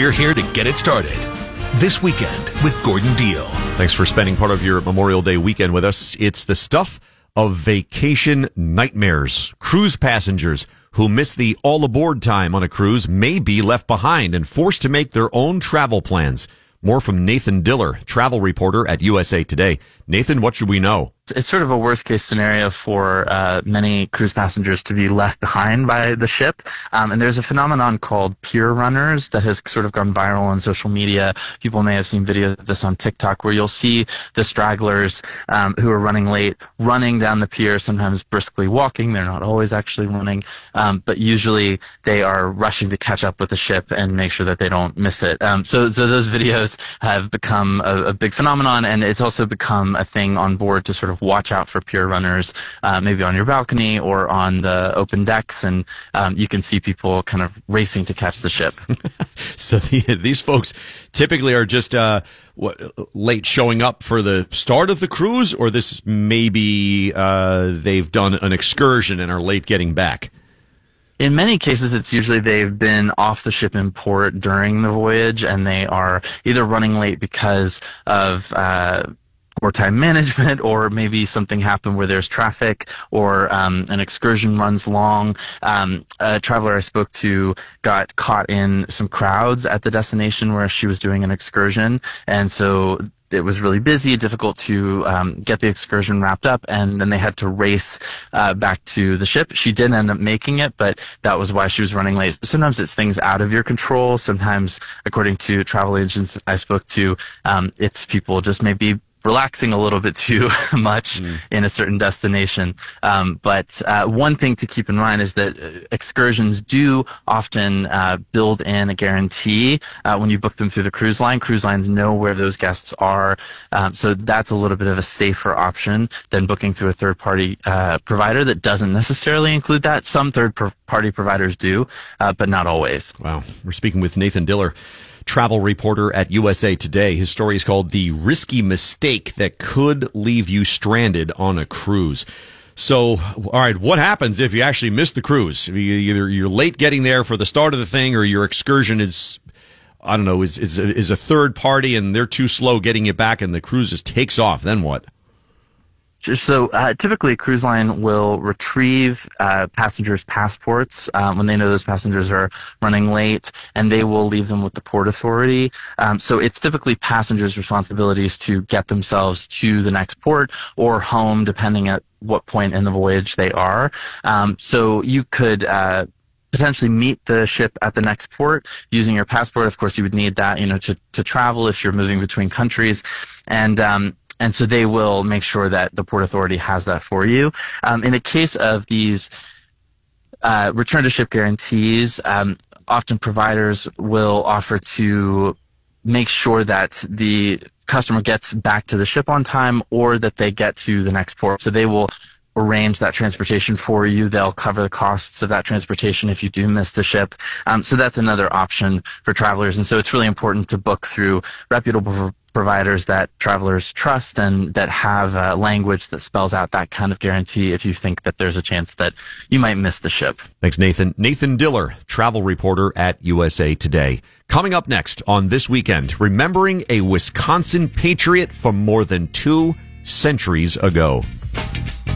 we're here to get it started. This Weekend with Gordon Deal. Thanks for spending part of your Memorial Day weekend with us. It's the stuff of vacation nightmares. Cruise passengers who miss the all-aboard time on a cruise may be left behind and forced to make their own travel plans. More from Nathan Diller, travel reporter at USA Today. Nathan, what should we know? It's sort of a worst-case scenario for many cruise passengers to be left behind by the ship. And there's a phenomenon called pier runners that has sort of gone viral on social media. People may have seen videos of this on TikTok, where you'll see the stragglers who are running late, running down the pier, sometimes briskly walking. They're not always actually running, but usually they are rushing to catch up with the ship and make sure that they don't miss it. So those videos have become a big phenomenon, and it's also become a thing on board to sort of watch out for pier runners, maybe on your balcony or on the open decks, and you can see people kind of racing to catch the ship. So these folks typically are just late showing up for the start of the cruise, or this maybe they've done an excursion and are late getting back? In many cases, it's usually they've been off the ship in port during the voyage, and they are either running late because of or time management, or maybe something happened where there's traffic, or an excursion runs long. A traveler I spoke to got caught in some crowds at the destination where she was doing an excursion, and so it was really busy, difficult to get the excursion wrapped up, and then they had to race back to the ship. She did end up making it, but that was why she was running late. Sometimes it's things out of your control. Sometimes, according to travel agents I spoke to, it's people just maybe relaxing a little bit too much in a certain destination. But one thing to keep in mind is that excursions do often build in a guarantee when you book them through the cruise line. Cruise lines know where those guests are, so that's a little bit of a safer option than booking through a third-party provider that doesn't necessarily include that. Some third-party providers do, but not always. Wow. We're speaking with Nathan Diller, travel reporter at USA Today. His story is called The Risky Mistake That Could Leave You Stranded on a Cruise. So, all right, what happens if you actually miss the cruise? Either you're late getting there for the start of the thing, or your excursion is, I don't know, is a third party and they're too slow getting you back and the cruise just takes off. Then what? So typically, a cruise line will retrieve passengers' passports when they know those passengers are running late, and they will leave them with the port authority. So it's typically passengers' responsibilities to get themselves to the next port or home, depending at what point in the voyage they are. So you could potentially meet the ship at the next port using your passport. Of course, you would need that, to travel if you're moving between countries, and so they will make sure that the port authority has that for you. In the case of these return to ship guarantees, often providers will offer to make sure that the customer gets back to the ship on time, or that they get to the next port. So they will arrange that transportation for you. They'll cover the costs of that transportation if you do miss the ship. So that's another option for travelers. And so it's really important to book through reputable providers that travelers trust and that have language that spells out that kind of guarantee if you think that there's a chance that you might miss the ship. Thanks, Nathan. Nathan Diller, travel reporter at USA Today. Coming up next on This Weekend, remembering a Wisconsin patriot from more than 2 centuries ago.